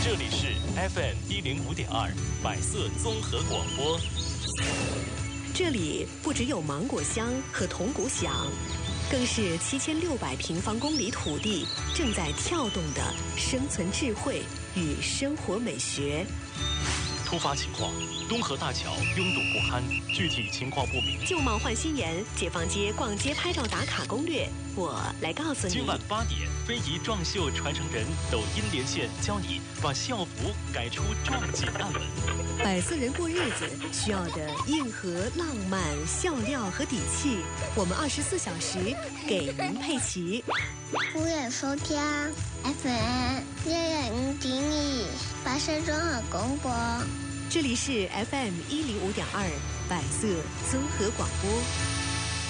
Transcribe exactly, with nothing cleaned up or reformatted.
这里是 F M 一零五点二百色综合广播。 这里不只有芒果香和铜鼓响，更是七千六百平方公里土地正在跳动的生存智慧与生活美学。 突发情况，东河大桥拥堵不堪，具体情况不明。 旧貌换新颜，解放街逛街拍照打卡攻略，我来告诉你。 今晚八点，非遗壮秀传承人抖音连线，教你把校服改出壮锦案文。 百色人过日子需要的硬核、浪漫、笑料和底气，我们二十四小时给您配齐。 欢迎收听 F M 一零五点二百色综合广播， 这里是 F M 一零五点二百色综合广播。